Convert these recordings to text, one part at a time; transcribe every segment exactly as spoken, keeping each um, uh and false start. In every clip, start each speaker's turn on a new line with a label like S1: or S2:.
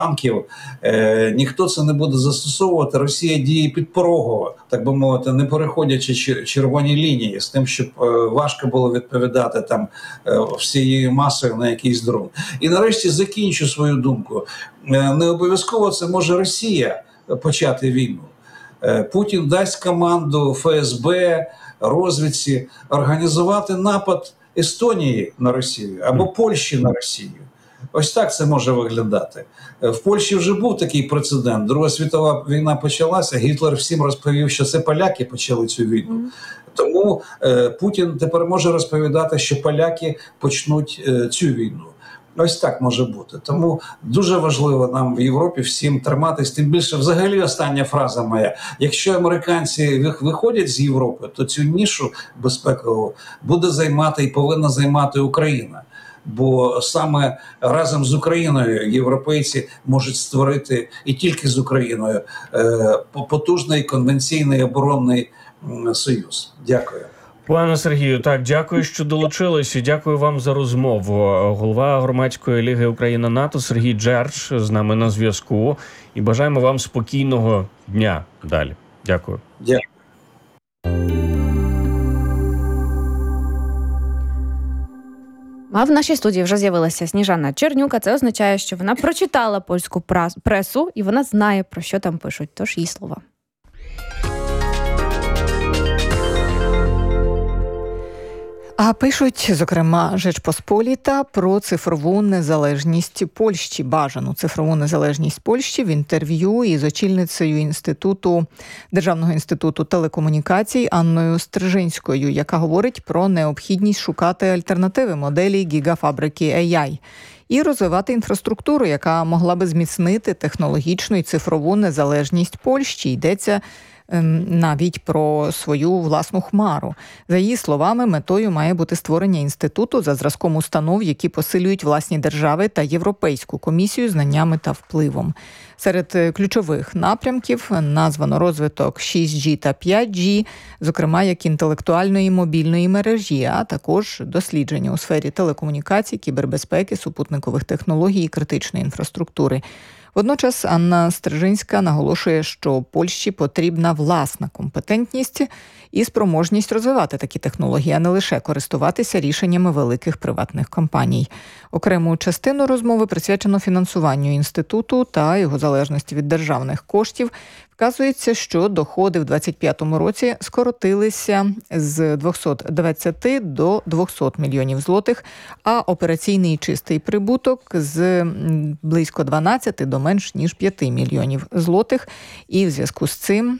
S1: танків, е, ніхто це не буде застосовувати. Росія діє підпорогово, так би мовити, не переходячи червоні лінії, з тим, щоб е, важко було відповідати там е, всією масою на якийсь дрон. І нарешті закінчу свою думку. Е, не обов'язково це може Росія почати війну. Е, Путін дасть команду Ф С Б, розвідці організувати напад Естонії на Росію або Польщі на Росію. Ось так це може виглядати. В Польщі вже був такий прецедент. Друга світова війна почалася, Гітлер всім розповів, що це поляки почали цю війну. Mm. Тому е, Путін тепер може розповідати, що поляки почнуть е, цю війну. Ось так може бути. Тому дуже важливо нам в Європі всім триматись. Тим більше, взагалі, остання фраза моя. Якщо американці виходять з Європи, то цю нішу безпекову буде займати і повинна займати Україна. Бо саме разом з Україною європейці можуть створити, і тільки з Україною, потужний конвенційний оборонний союз. Дякую.
S2: Пане Сергію, так, дякую, що долучились, і дякую вам за розмову. Голова Громадської ліги Україна-НАТО Сергій Джерч з нами на зв'язку. І бажаємо вам спокійного дня далі. Дякую.
S1: Дякую.
S3: А в нашій студії вже з'явилася Сніжана Чернюк, а це означає, що вона прочитала польську пресу і вона знає, про що там пишуть. Тож її слова.
S4: А пишуть, зокрема, Жечпосполіта про цифрову незалежність Польщі, бажану цифрову незалежність Польщі в інтерв'ю із очільницею інституту, Державного інституту телекомунікацій Анною Стрижинською, яка говорить про необхідність шукати альтернативи моделі гігафабрики ей ай і розвивати інфраструктуру, яка могла би зміцнити технологічну і цифрову незалежність Польщі. Йдеться навіть про свою власну хмару. За її словами, метою має бути створення інституту за зразком установ, які посилюють власні держави та Європейську комісію знаннями та впливом. Серед ключових напрямків названо розвиток шість джі та п'ять джі, зокрема як інтелектуальної мобільної мережі, а також дослідження у сфері телекомунікацій, кібербезпеки, супутникових технологій і критичної інфраструктури. Водночас Анна Стрижинська наголошує, що Польщі потрібна власна компетентність і спроможність розвивати такі технології, а не лише користуватися рішеннями великих приватних компаній. Окрему частину розмови присвячено фінансуванню інституту та його залежності від державних коштів. Вказується, що доходи в двадцять п'ятому році скоротилися з двохсот двадцяти до двохсот мільйонів злотих, а операційний чистий прибуток з близько дванадцяти до менш ніж п'яти мільйонів злотих. І в зв'язку з цим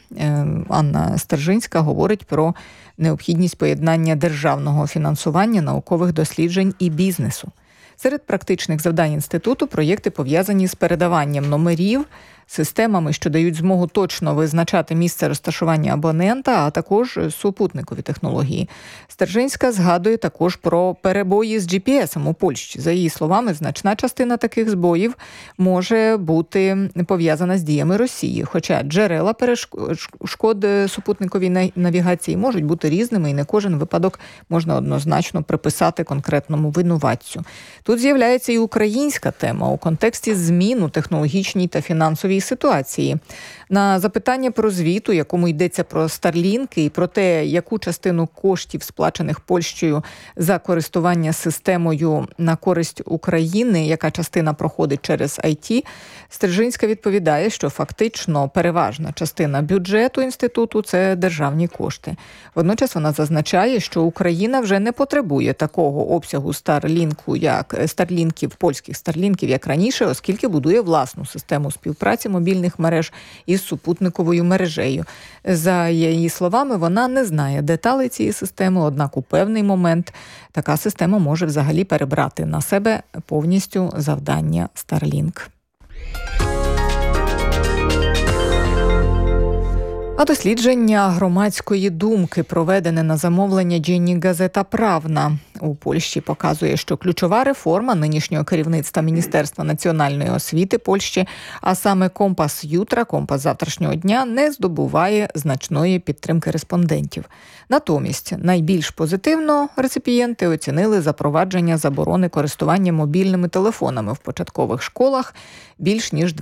S4: Анна Стрижинська говорить про необхідність поєднання державного фінансування, наукових досліджень і бізнесу. Серед практичних завдань інституту проєкти пов'язані з передаванням номерів, системами, що дають змогу точно визначати місце розташування абонента, а також супутникові технології. Стрижинська згадує також про перебої з джі пі ес-ом у Польщі. За її словами, значна частина таких збоїв може бути пов'язана з діями Росії, хоча джерела перешкод супутниковій навігації можуть бути різними, і не кожен випадок можна однозначно приписати конкретному винуватцю. Тут з'являється і українська тема у контексті змін у технологічній та фінансовій ситуації. На запитання про звіт, у якому йдеться про Starlink і про те, яку частину коштів, сплачених Польщею за користування системою на користь України, яка частина проходить через ай ті, Стрижинська відповідає, що фактично переважна частина бюджету інституту – це державні кошти. Водночас вона зазначає, що Україна вже не потребує такого обсягу Starlink, як Starlinkів, польських Starlinkів, як раніше, оскільки будує власну систему співпраці мобільних мереж із супутниковою мережею. За її словами, вона не знає деталей цієї системи, однак у певний момент така система може взагалі перебрати на себе повністю завдання Starlink. А дослідження громадської думки, проведене на замовлення Dziennik Gazeta Prawna у Польщі, показує, що ключова реформа нинішнього керівництва Міністерства національної освіти Польщі, а саме «Компас Ютра», «Компас завтрашнього дня», не здобуває значної підтримки респондентів. Натомість найбільш позитивно реципієнти оцінили запровадження заборони користування мобільними телефонами в початкових школах більш ніж